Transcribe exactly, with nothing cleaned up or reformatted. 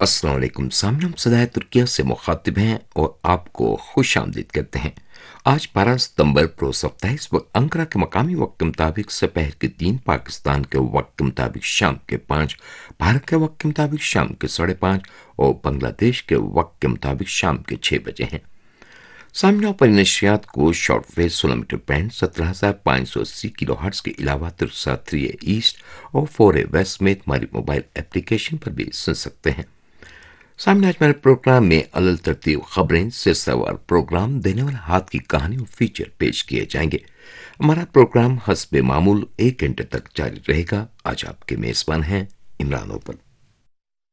अस्सलाम वालेकुम सामने हम सदाए तुर्किया से मुखातिब हैं और आपको खुश आमदीद कहते हैं। आज बारह सितंबर रोज सप्ताह इस वक्त अंकारा के मकामी वक्त के मुताबिक दोपहर के तीन, पाकिस्तान के वक्त के मुताबिक शाम के पाँच, भारत के वक्त के मुताबिक शाम के साढ़े पाँच और बांग्लादेश के वक्त के मुताबिक शाम के छह बजे हैं। सामने पर नशियात को शॉर्टवेव सोलह मीटर बैंड सत्रह हजार पाँच सौ अस्सी किलो हर्ट्ज के अलावा तिरसा थ्री ए ईस्ट और फोर ए वेस्ट में हमारी मोबाइल एप्लीकेशन पर भी सुन सकते हैं। सामने आज हमारे प्रोग्राम में अलल तरतीब खबरें, सिलसिलेवार प्रोग्राम, देने वाला हाथ की कहानी और फीचर पेश किए जाएंगे। हमारा प्रोग्राम हस्बे मामूल एक घंटे तक जारी रहेगा। आज आपके मेजबान हैं इमरान ओपन।